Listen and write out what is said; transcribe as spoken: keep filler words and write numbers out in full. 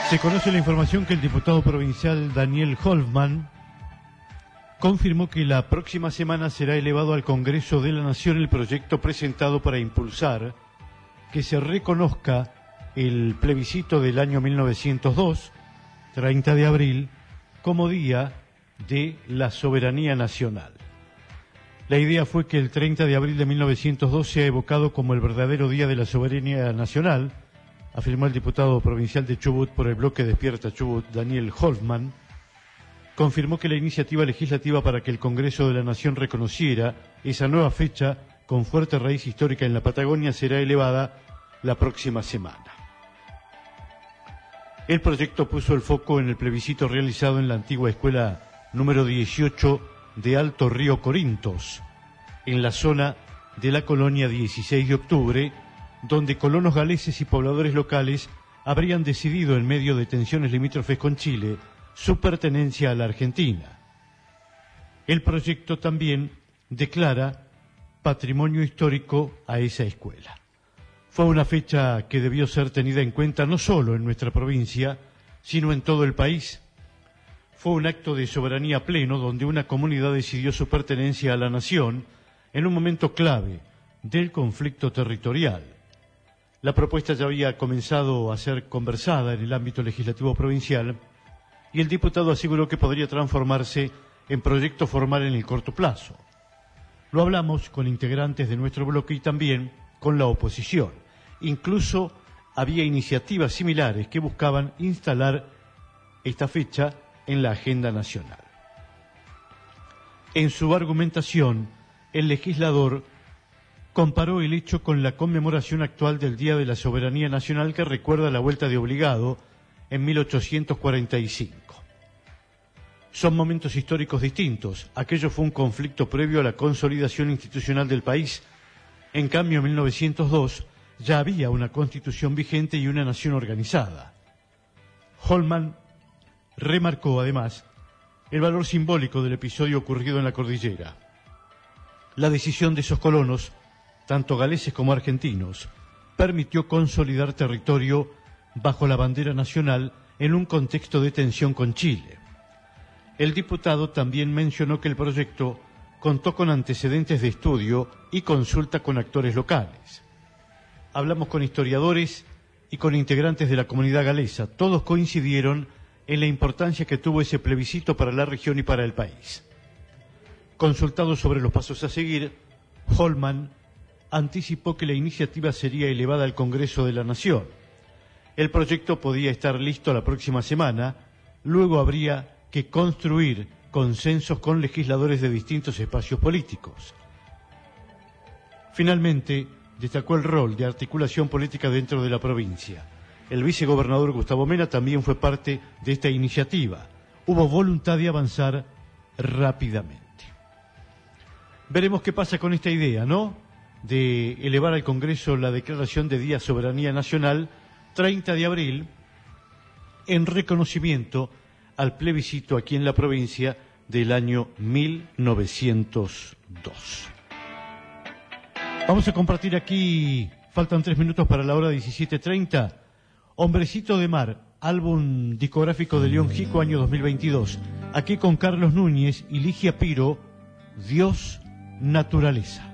Se conoce la información que el diputado provincial Daniel Holfman confirmó que la próxima semana será elevado al Congreso de la Nación el proyecto presentado para impulsar que se reconozca el plebiscito del año mil novecientos dos, treinta de abril, como Día de la Soberanía Nacional. La idea fue que el treinta de abril de mil novecientos dos sea evocado como el verdadero Día de la Soberanía Nacional, afirmó el diputado provincial de Chubut por el bloque Despierta Chubut, Daniel Holfman. Confirmó que la iniciativa legislativa para que el Congreso de la Nación reconociera esa nueva fecha con fuerte raíz histórica en la Patagonia será elevada la próxima semana. El proyecto puso el foco en el plebiscito realizado en la antigua escuela número dieciocho de Alto Río Corintos, en la zona de la colonia dieciséis de octubre, donde colonos galeses y pobladores locales habrían decidido, en medio de tensiones limítrofes con Chile, su pertenencia a la Argentina. El proyecto también declara patrimonio histórico a esa escuela. Fue una fecha que debió ser tenida en cuenta no solo en nuestra provincia, sino en todo el país. Fue un acto de soberanía pleno donde una comunidad decidió su pertenencia a la nación en un momento clave del conflicto territorial. La propuesta ya había comenzado a ser conversada en el ámbito legislativo provincial y el diputado aseguró que podría transformarse en proyecto formal en el corto plazo. Lo hablamos con integrantes de nuestro bloque y también con la oposición. Incluso había iniciativas similares que buscaban instalar esta fecha en la agenda nacional. En su argumentación, el legislador comparó el hecho con la conmemoración actual del Día de la Soberanía Nacional que recuerda la vuelta de Obligado en mil ochocientos cuarenta y cinco. Son momentos históricos distintos. Aquello fue un conflicto previo a la consolidación institucional del país. En cambio, en mil novecientos dos ya había una constitución vigente y una nación organizada. Holman remarcó, además, el valor simbólico del episodio ocurrido en la cordillera. La decisión de esos colonos, tanto galeses como argentinos, permitió consolidar territorio bajo la bandera nacional en un contexto de tensión con Chile. El diputado también mencionó que el proyecto contó con antecedentes de estudio y consulta con actores locales. Hablamos con historiadores y con integrantes de la comunidad galesa. Todos coincidieron en la importancia que tuvo ese plebiscito para la región y para el país. Consultado sobre los pasos a seguir, Holman anticipó que la iniciativa sería elevada al Congreso de la Nación. El proyecto podía estar listo la próxima semana, luego habría que construir consensos con legisladores de distintos espacios políticos. Finalmente, destacó el rol de articulación política dentro de la provincia. El vicegobernador Gustavo Mena también fue parte de esta iniciativa. Hubo voluntad de avanzar rápidamente. Veremos qué pasa con esta idea, ¿no?, de elevar al Congreso la declaración de Día de Soberanía Nacional, treinta de abril, en reconocimiento al plebiscito aquí en la provincia del año mil novecientos dos. Vamos a compartir aquí, faltan tres minutos para la hora diecisiete treinta, Hombrecito de Mar, álbum discográfico de León Gieco, año dos mil veintidós. Aquí con Carlos Núñez y Ligia Piro, Dios, Naturaleza.